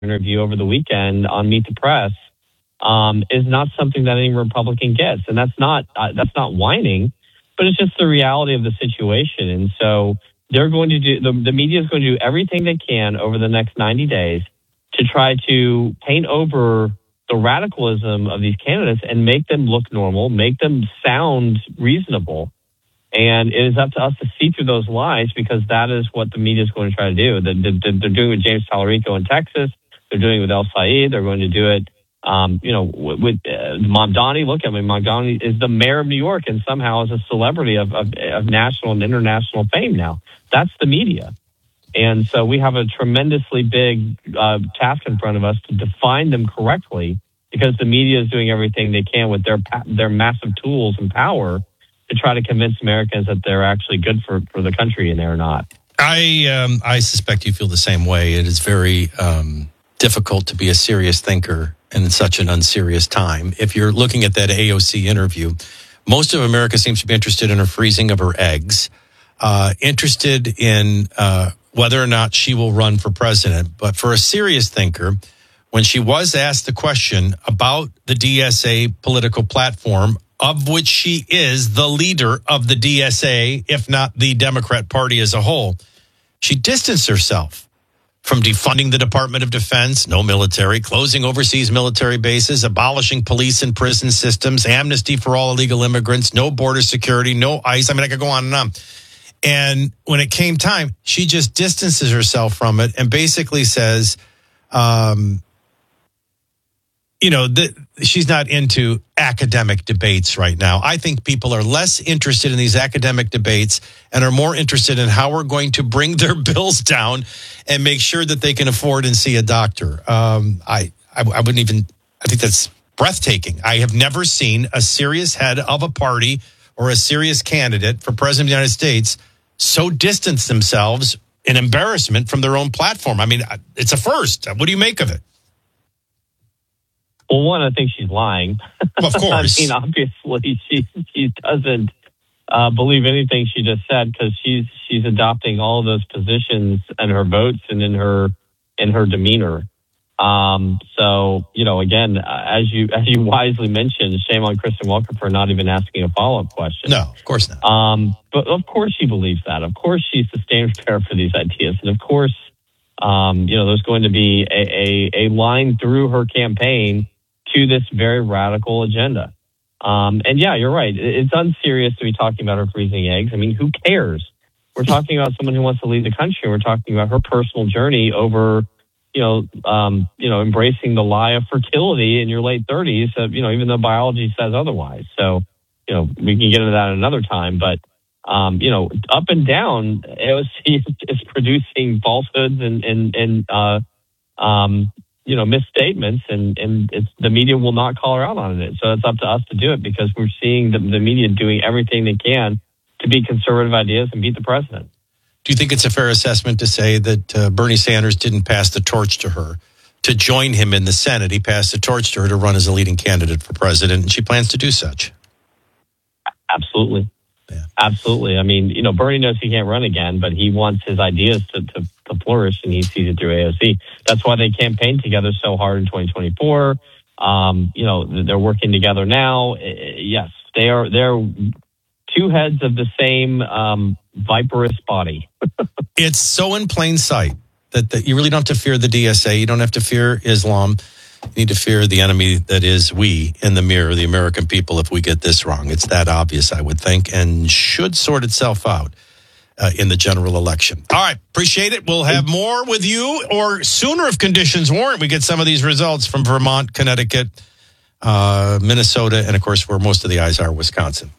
interview over the weekend on Meet the Press is not something that any Republican gets. And that's not whining, but it's just the reality of the situation. And so they're going to do, the media is going to do everything they can over the next 90 days to try to paint over the radicalism of these candidates and make them look normal, make them sound reasonable. And it is up to us to see through those lies, because that is what the media is going to try to do. They're doing it with James Tallarico in Texas. They're doing it with El Said. They're going to do it, with Mamdani. Look, Mamdani is the mayor of New York and somehow is a celebrity of national and international fame now. That's the media. And so we have a tremendously big task in front of us to define them correctly, because the media is doing everything they can with their massive tools and power to try to convince Americans that they're actually good for the country, and they're not. I suspect you feel the same way. It is very difficult to be a serious thinker in such an unserious time. If you're looking at that AOC interview, most of America seems to be interested in her freezing of her eggs, interested in whether or not she will run for president. But for a serious thinker, when she was asked the question about the DSA political platform, of which she is the leader of the DSA, if not the Democrat Party as a whole, she distanced herself from defunding the Department of Defense, no military, closing overseas military bases, abolishing police and prison systems, amnesty for all illegal immigrants, no border security, no ICE. I mean, I could go on and on. And when it came time, she just distances herself from it and basically says, she's not into academic debates right now. I think people are less interested in these academic debates and are more interested in how we're going to bring their bills down and make sure that they can afford and see a doctor. I think that's breathtaking. I have never seen a serious head of a party or a serious candidate for president of the United States so distance themselves in embarrassment from their own platform. I mean, it's a first. What do you make of it? Well, one, I think she's lying. Of course. I mean, obviously, she doesn't believe anything she just said, because she's adopting all of those positions in her votes and in her demeanor. So, again, as you wisely mentioned, shame on Kristen Welker for not even asking a follow-up question. No, of course not. But of course she believes that. Of course she's the standard bearer for these ideas, and of course, there's going to be a line through her campaign to this very radical agenda. And yeah, you're right. It's unserious to be talking about her freezing eggs. I mean, who cares? We're talking about someone who wants to lead the country. We're talking about her personal journey over, embracing the lie of fertility in your late 30s, even though biology says otherwise. So, we can get into that another time, but, up and down, AOC is producing falsehoods and misstatements, and the media will not call her out on it. So it's up to us to do it, because we're seeing the media doing everything they can to beat conservative ideas and beat the president. Do you think it's a fair assessment to say that Bernie Sanders didn't pass the torch to her to join him in the Senate? He passed the torch to her to run as a leading candidate for president, and she plans to do such. Absolutely. Yeah. Absolutely. I mean, Bernie knows he can't run again, but he wants his ideas to flourish, and he sees it through AOC. That's why they campaigned together so hard in 2024. They're working together now. Yes, they're two heads of the same viperous body. It's so in plain sight that you really don't have to fear the DSA. You don't have to fear Islam. You need to fear the enemy that is we in the mirror, the American people, if we get this wrong. It's that obvious, I would think, and should sort itself out in the general election. All right, appreciate it. We'll have more with you, or sooner if conditions warrant. We get some of these results from Vermont, Connecticut, Minnesota, and, of course, where most of the eyes are, Wisconsin.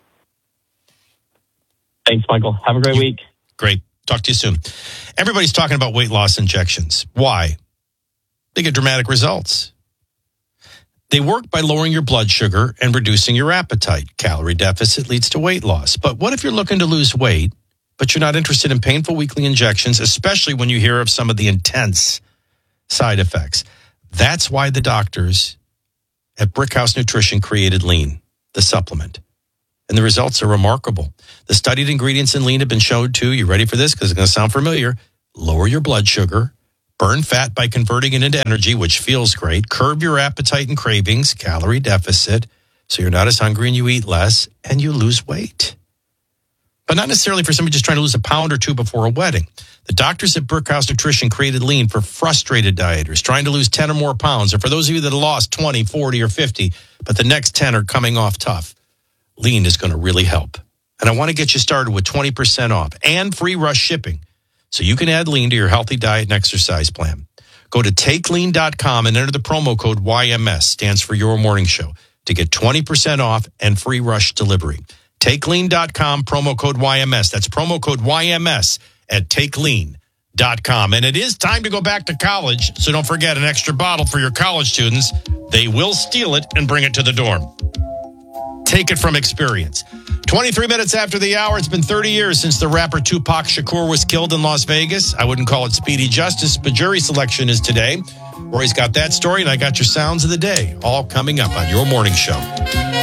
Thanks, Michael. Have a great week. Great. Talk to you soon. Everybody's talking about weight loss injections. Why? They get dramatic results. They work by lowering your blood sugar and reducing your appetite. Calorie deficit leads to weight loss. But what if you're looking to lose weight, but you're not interested in painful weekly injections, especially when you hear of some of the intense side effects? That's why the doctors at Brickhouse Nutrition created Lean, the supplement. And the results are remarkable. The studied ingredients in Lean have been shown to, you ready for this? Because it's going to sound familiar, lower your blood sugar, Burn fat by converting it into energy, which feels great. Curb your appetite and cravings, calorie deficit, so you're not as hungry and you eat less and you lose weight. But not necessarily for somebody just trying to lose a pound or two before a wedding. The doctors at Brickhouse Nutrition created Lean for frustrated dieters trying to lose 10 or more pounds, or for those of you that have lost 20, 40, or 50, but the next 10 are coming off tough. Lean is going to really help. And I want to get you started with 20% off and free rush shipping, so you can add Lean to your healthy diet and exercise plan. Go to takelean.com and enter the promo code YMS, stands for Your Morning Show, to get 20% off and free rush delivery. Takelean.com, promo code YMS. That's promo code YMS at takelean.com. And it is time to go back to college, so don't forget an extra bottle for your college students. They will steal it and bring it to the dorm. Take it from experience. 23 minutes after the hour, it's been 30 years since the rapper Tupac Shakur was killed in Las Vegas. I wouldn't call it speedy justice, but jury selection is today. Roy's got that story, and I got your sounds of the day, all coming up on Your Morning Show.